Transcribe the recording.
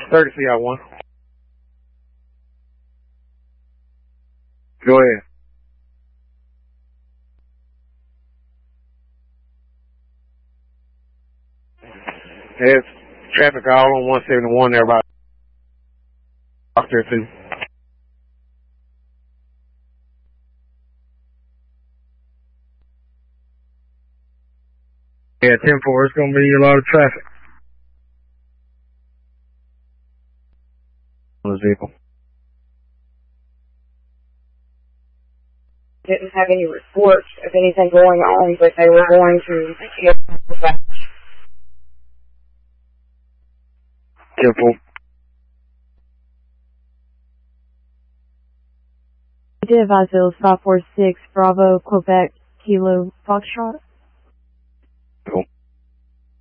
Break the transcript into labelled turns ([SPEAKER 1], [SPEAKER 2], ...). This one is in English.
[SPEAKER 1] 30 CI1. Go ahead. There's traffic all on 171 there about there too. Yeah, 10-4, it's going to be a lot of traffic on this vehicle.
[SPEAKER 2] Didn't have any reports of anything going on, but they were going to get back.
[SPEAKER 1] 10-4.
[SPEAKER 3] Devizil 546 Bravo Quebec Kilo Foxtrot.
[SPEAKER 1] Cool.